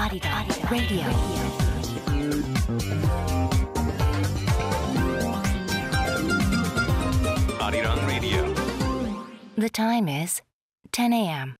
Arirang Radio. Arirang Radio. The time is 10 a.m.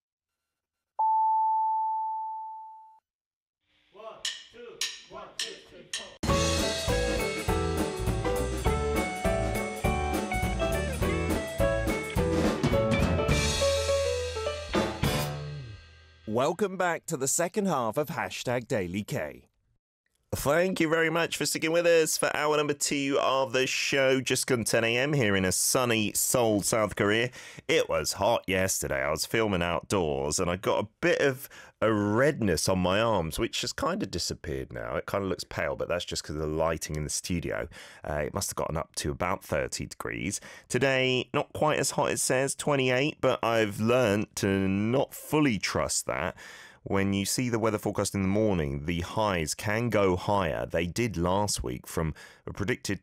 Welcome back to the second half of Hashtag Daily K. Thank you very much for sticking with us for hour number 2 of the show. Just gone 10 a.m. here in a sunny Seoul, South Korea. It was hot yesterday. I was filming outdoors and I got a bit of a redness on my arms, which has kind of disappeared now. It kind of looks pale, but that's just because of the lighting in the studio. It must have gotten up to about 30 degrees. Today, not quite as hot as it says, 28, but I've learned to not fully trust that. When you see the weather forecast in the morning, the highs can go higher. They did last week from a predicted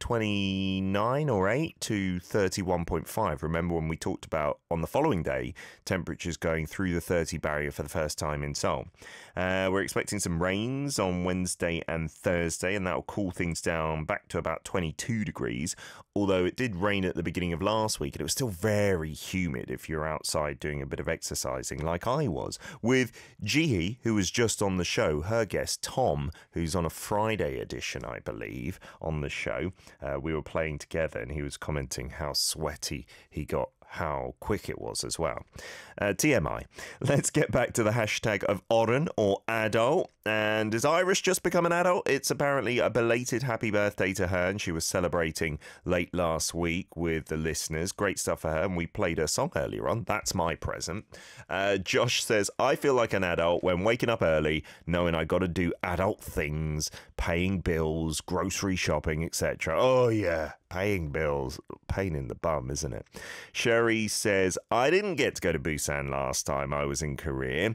29 or 8 to 31.5. Remember when we talked about on the following day, temperatures going through the 30 barrier for the first time in Seoul. We're expecting some rains on Wednesday and Thursday, and that will cool things down back to about 22 degrees. Although it did rain at the beginning of last week, and it was still very humid if you're outside doing a bit of exercising like I was. With Jihi, who was just on the show, her guest Tom, who's on a Friday edition, I believe, on the show. We were playing together and he was commenting how sweaty he got, how quick it was as well. TMI. Let's get back to the hashtag of Oren, or adult. And has Iris just become an adult? It's apparently a belated happy birthday to her, and she was celebrating late last week with the listeners. Great stuff for her, and we played her song earlier on. That's my present. Josh says, I feel like an adult when waking up early, knowing I got to do adult things, paying bills, grocery shopping, etc. Oh yeah, paying bills. Pain in the bum, isn't it? Sherry says, I didn't get to go to Busan last time I was in Korea.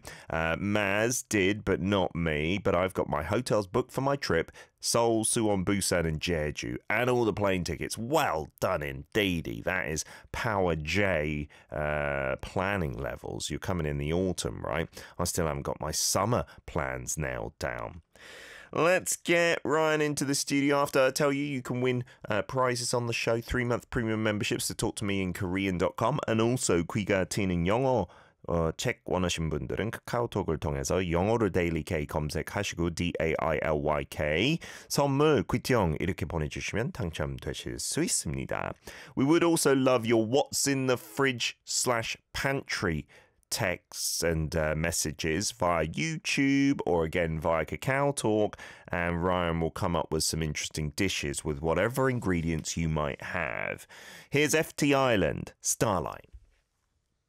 Maz did, but not me. But I've got my hotels booked for my trip. Seoul, Suwon, Busan and Jeju. And all the plane tickets. Well done indeedy. That is Power J planning levels. You're coming in the autumn, right? I still haven't got my summer plans nailed down. Let's get Ryan into the studio. After I tell you can win prizes on the show, 3-month premium memberships to talk to me in Korean.com, and also 귀가 트이는 영어 책 원하신 분들은 카카오톡을 통해서 영어로 Daily K 검색하시고 DAILYK 선물 귀티형 이렇게 보내주시면 당첨되실 수 있습니다. We would also love your what's in the fridge/pantry texts and messages via YouTube or again via Kakao Talk, and Ryan will come up with some interesting dishes with whatever ingredients you might have. Here's FT Island, Starlight.